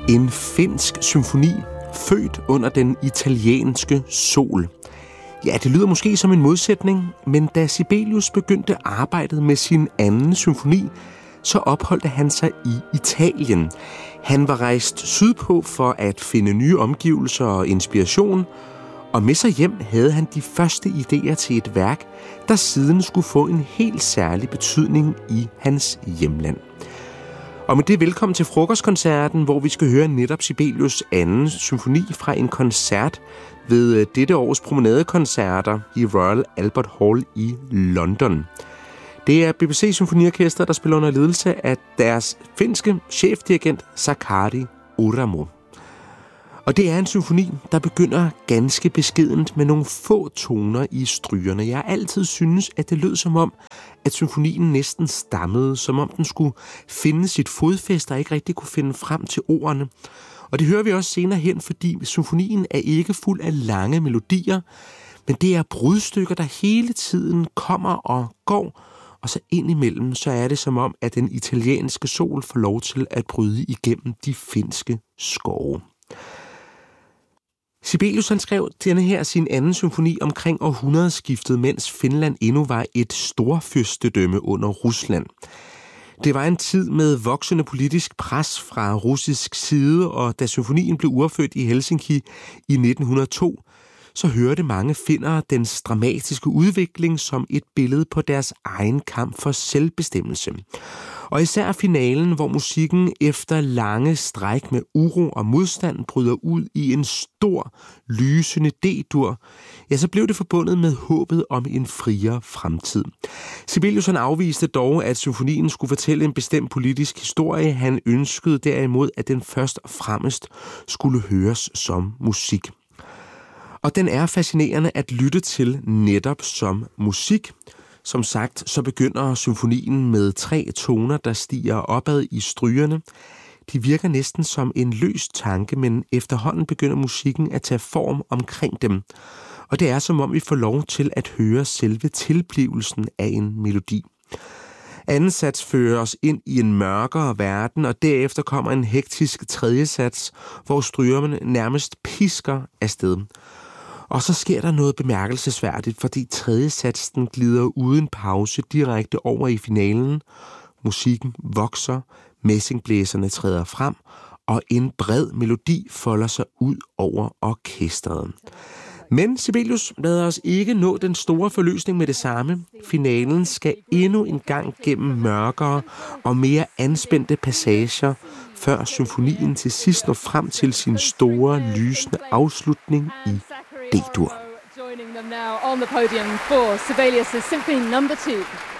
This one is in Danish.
En finsk symfoni, født under den italienske sol. Ja, det lyder måske som en modsætning, men da Sibelius begyndte arbejdet med sin anden symfoni, så opholdte han sig i Italien. Han var rejst sydpå for at finde nye omgivelser og inspiration, og med sig hjem havde han de første idéer til et værk, der siden skulle få en helt særlig betydning i hans hjemland. Og med det velkommen til frokostkoncerten, hvor vi skal høre netop Sibelius' anden symfoni fra en koncert ved dette års promenadekoncerter i Royal Albert Hall i London. Det er BBC Symfoniorkester, der spiller under ledelse af deres finske chefdirigent Sakari Oramo. Og det er en symfoni, der begynder ganske beskedent med nogle få toner i strygerne. Jeg har altid synes, at det lød som om, at symfonien næsten stammede, som om den skulle finde sit fodfæste og ikke rigtig kunne finde frem til ordene. Og det hører vi også senere hen, fordi symfonien er ikke fuld af lange melodier, men det er brudstykker, der hele tiden kommer og går, og så indimellem, så er det som om, at den italienske sol får lov til at bryde igennem de finske skove. Sibelius han skrev denne her sin anden symfoni omkring århundredeskiftet, mens Finland endnu var et storfyrstedømme under Rusland. Det var en tid med voksende politisk pres fra russisk side, og da symfonien blev uropført i Helsinki i 1902, så hørte mange finnere dens dramatiske udvikling som et billede på deres egen kamp for selvbestemmelse. Og især finalen, hvor musikken efter lange stræk med uro og modstand bryder ud i en stor, lysende D-dur, ja, så blev det forbundet med håbet om en friere fremtid. Sibelius afviste dog, at symfonien skulle fortælle en bestemt politisk historie. Han ønskede derimod, at den først og fremmest skulle høres som musik. Og den er fascinerende at lytte til netop som musik. Som sagt, så begynder symfonien med 3 toner, der stiger opad i strygerne. De virker næsten som en løs tanke, men efterhånden begynder musikken at tage form omkring dem. Og det er som om vi får lov til at høre selve tilblivelsen af en melodi. Anden sats fører os ind i en mørkere verden, og derefter kommer en hektisk tredje sats, hvor strygerne nærmest pisker afsted. Og så sker der noget bemærkelsesværdigt, fordi tredje satsen glider uden pause direkte over i finalen. Musikken vokser, messingblæserne træder frem, og en bred melodi folder sig ud over orkestret. Men Sibelius lader os ikke nå den store forløsning med det samme. Finalen skal endnu en gang gennem mørkere og mere anspændte passager, før symfonien til sidst når frem til sin store, lysende afslutning i D-dur. Joining them now on the podium for Sibelius' Symphony No. 2.